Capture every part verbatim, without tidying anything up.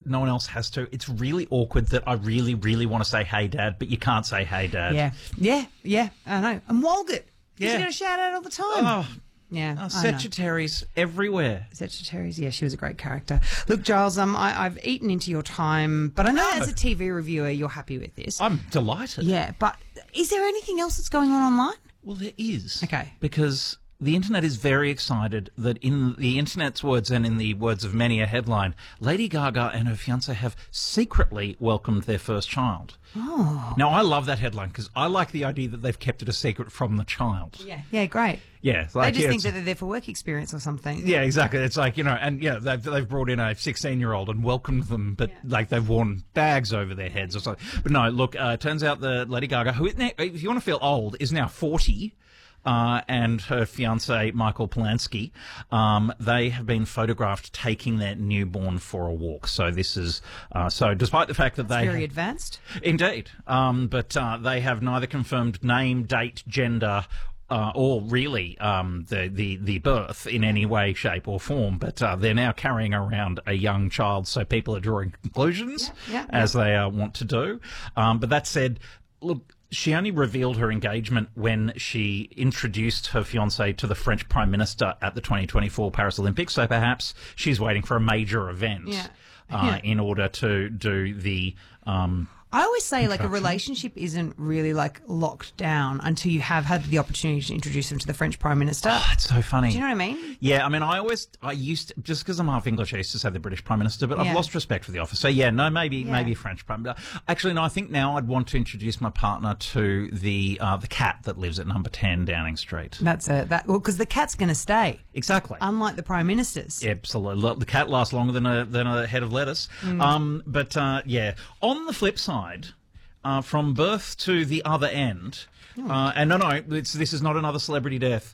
no one else has to. It's really awkward that I really, really want to say, hey, Dad, but you can't say, hey, Dad. Yeah, yeah, yeah, I know. And Walgett. Yeah. She's going to shout out all the time. Oh, yeah. oh, I know. Sagittarius everywhere. Sagittarius, yeah, she was a great character. Look, Giles, um, I, I've eaten into your time, but I know No. as a T V reviewer you're happy with this. I'm delighted. Yeah, but is there anything else that's going on online? Well, there is. Okay. Because the internet is very excited that in the internet's words and in the words of many a headline, Lady Gaga and her fiancé have secretly welcomed their first child. Oh. Now, I love that headline because I like the idea that they've kept it a secret from the child. Yeah, yeah, great. Yeah. It's They like, just yeah, think it's- that they're there for work experience or something. Yeah, exactly. It's like, you know, and yeah, they've, they've brought in a sixteen-year-old and welcomed them, but like they've worn bags over their heads or something. But no, look, uh, it turns out that Lady Gaga, who, if you want to feel old, is now forty. Uh, and her fiancé, Michael Polanski, um, they have been photographed taking their newborn for a walk. So this is, uh, so despite the fact that That's they... very advanced. Indeed. Um, but uh, they have neither confirmed name, date, gender, uh, or really um, the, the, the birth in any way, shape or form. But uh, they're now carrying around a young child, so people are drawing conclusions, Yeah, yeah, as they uh, want to do. Um, but that said, look... She only revealed her engagement when she introduced her fiancé to the French Prime Minister at the twenty twenty-four Paris Olympics, so perhaps she's waiting for a major event Yeah. uh, Yeah. in order to do the... Um, I always say, like, a relationship isn't really, like, locked down until you have had the opportunity to introduce them to the French Prime Minister. oh, it's so funny. Do you know what I mean? Yeah, I mean, I always, I used, to, just because I'm half English, I used to say the British Prime Minister, but Yeah. I've lost respect for the office. So yeah, no, maybe, Yeah. maybe French Prime Minister. Actually, no, I think now I'd want to introduce my partner to the, uh, the cat that lives at number ten Downing Street. That's a, that, well, because the cat's going to stay, Exactly. unlike the Prime Ministers. Absolutely. The cat lasts longer than a, than a head of lettuce. Mm. Um, but, uh, yeah. On the flip side, uh, from birth to the other end, Oh. uh, and no, no, it's, this is not another celebrity death.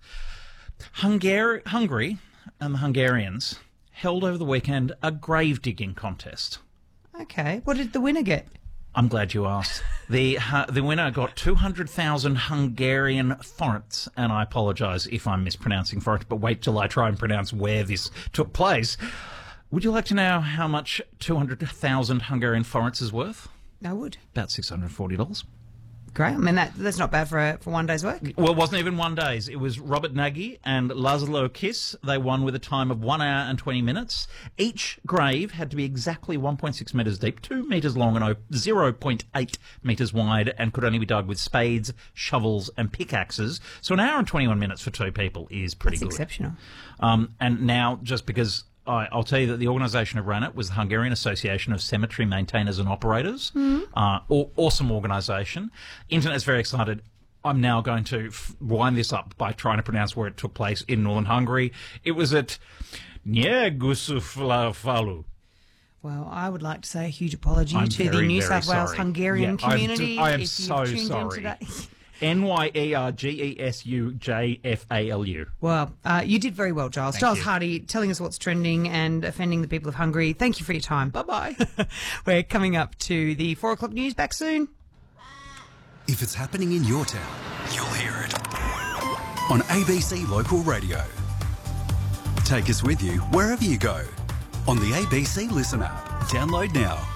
Hungar- Hungary and the Hungarians held over the weekend a grave digging contest. Okay. What did the winner get? I'm glad you asked. The uh, the winner got two hundred thousand Hungarian forints, and I apologise if I'm mispronouncing forints, but wait till I try and pronounce where this took place. Would you like to know how much two hundred thousand Hungarian forints is worth? I would. About six hundred forty dollars. Great. I mean, that that's not bad for a, for one day's work. Well, it wasn't even one day's. It was Robert Nagy and Laszlo Kiss. They won with a time of one hour and twenty minutes. Each grave had to be exactly one point six metres deep, two metres long and zero point eight metres wide, and could only be dug with spades, shovels and pickaxes. So an hour and twenty-one minutes for two people is pretty That's good. exceptional. Um, and now, just because... I, I'll tell you that the organisation who ran it was the Hungarian Association of Cemetery Maintainers and Operators. Mm. Uh, aw- awesome organisation. Internet's very excited. I'm now going to f- wind this up by trying to pronounce where it took place in northern Hungary. It was at Nyíregyszékefalú. Well, I would like to say a huge apology I'm to the very, New very South Wales sorry. Hungarian Yeah, I'm community. d- I am if so you've tuned in sorry. today. N Y E R G E S U J F A L U. Well, uh, you did very well, Giles. Thank Giles you. Hardy telling us what's trending and offending the people of Hungary. Thank you for your time. Bye-bye. We're coming up to the four o'clock news. Back soon. If it's happening in your town, you'll hear it on A B C Local Radio. Take us with you wherever you go on the A B C Listen app. Download now.